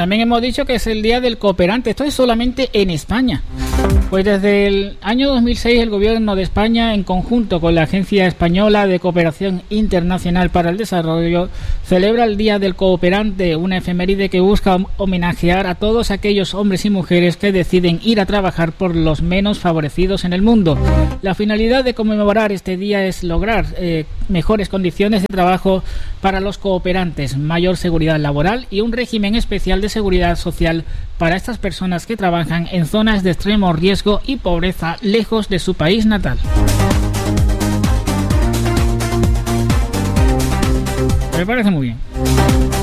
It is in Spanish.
también hemos dicho que es el Día del Cooperante. Esto es solamente en España. Pues desde el año 2006 el Gobierno de España, en conjunto con la Agencia Española de Cooperación Internacional para el Desarrollo, celebra el Día del Cooperante, una efeméride que busca homenajear a todos aquellos hombres y mujeres que deciden ir a trabajar por los menos favorecidos en el mundo. La finalidad de conmemorar este día es lograr mejores condiciones de trabajo para los cooperantes, mayor seguridad laboral y un régimen especial de seguridad social para estas personas que trabajan en zonas de extremo riesgo y pobreza lejos de su país natal. Me parece muy bien.